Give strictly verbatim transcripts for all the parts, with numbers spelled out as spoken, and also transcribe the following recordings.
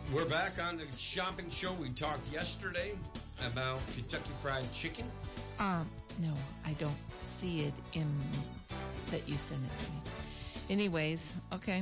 We're back on the shopping show. We talked yesterday about Kentucky Fried Chicken. Um, no, I don't see it in that you sent it to me. Anyways, okay.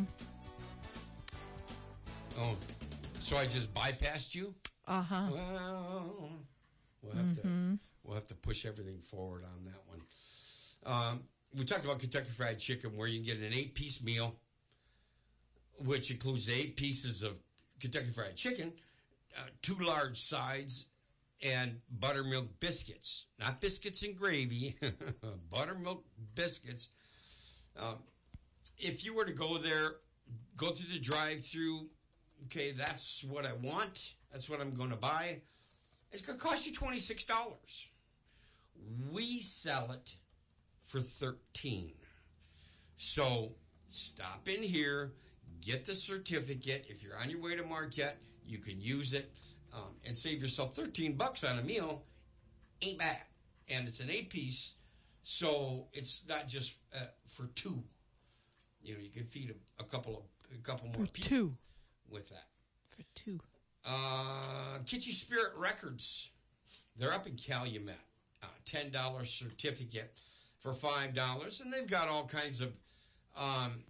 Oh, so I just bypassed you? Uh-huh. Well, we'll have mm-hmm. to we'll have to push everything forward on that one. Um, we talked about Kentucky Fried Chicken, where you can get an eight-piece meal, which includes eight pieces of Kentucky Fried Chicken, uh, two large sides, and buttermilk biscuits. Not biscuits and gravy, buttermilk biscuits. Um, if you were to go there, go through the drive-thru, okay, that's what I want. That's what I'm going to buy. It's going to cost you twenty-six dollars. We sell it for thirteen dollars. So stop in here. Get the certificate. If you're on your way to Marquette, you can use it um, and save yourself thirteen bucks on a meal. Ain't bad. And it's an eight-piece, so it's not just uh, for two. You know, you can feed a, a couple of a couple more for people two. With that. For two. Uh, Kitschy Spirit Records. They're up in Calumet. Uh, ten dollars certificate for five dollars, and they've got all kinds of. Um,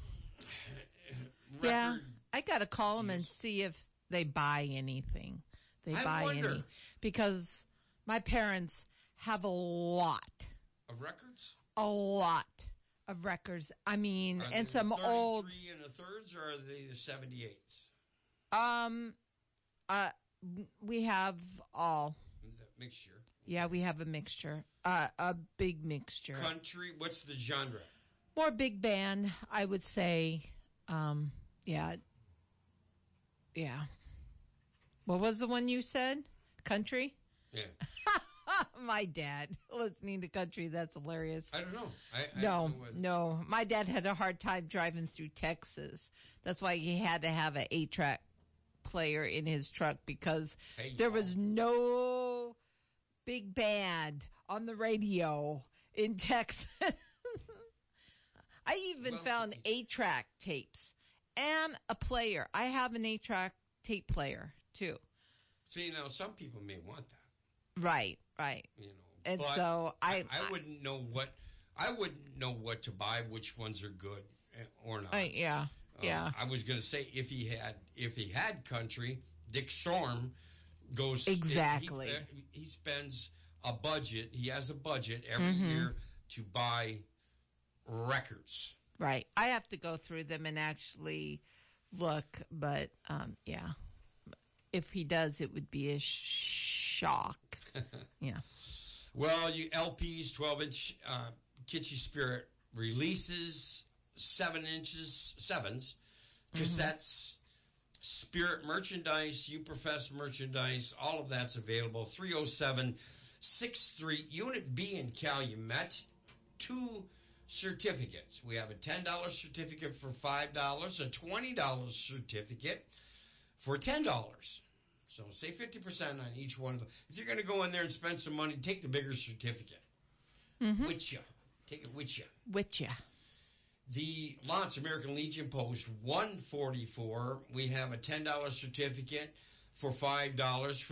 yeah, I got to call them and see if they buy anything. They I buy wonder. any because my parents have a lot of records. A lot of records. I mean, are and they some the old. thirty-three and a thirds, or are they the seventy-eights? Um, uh, we have all. The mixture. Yeah, we have a mixture. Uh, a big mixture. Country. What's the genre? More big band, I would say. Um, yeah. Yeah. What was the one you said? Country? Yeah. My dad listening to country, that's hilarious. I don't know. I, I no, don't know what... no. My dad had a hard time driving through Texas. That's why he had to have an eight-track player in his truck because hey, there was no big band on the radio in Texas. I even well, found eight-track tapes and a player. I have an eight-track tape player, too. See, now, some people may want that. Right, right. You know, and so I, I, I wouldn't know what I wouldn't know what to buy, which ones are good or not. Uh, yeah, uh, yeah. I was going to say if he had if he had country, Dick Storm goes exactly. He, he spends a budget. He has a budget every mm-hmm. year to buy records. Right. I have to go through them and actually look, but um, yeah. If he does, it would be a shock. Yeah. Well, you L Ps, twelve inch uh, Kitschy Spirit releases, seven inches, sevens, cassettes, mm-hmm. Spirit merchandise, UProfess merchandise, all of that's available. three oh seven sixth Street, Unit B in Calumet. Two certificates. We have a ten dollars certificate for five dollars, a twenty dollars certificate for ten dollars. So say fifty percent on each one of them. If you're going to go in there and spend some money, take the bigger certificate. Mm-hmm. With you. Take it with you. With you. The Lots American Legion Post one forty-four. We have a ten dollars certificate for five dollars.